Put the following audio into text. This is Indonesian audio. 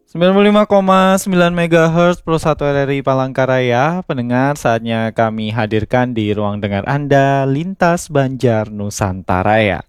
95,9 MHz Pro 1 RRI Palangkaraya. Pendengar, saatnya kami hadirkan di ruang dengar Anda Lintas Banjar Nusantara ya.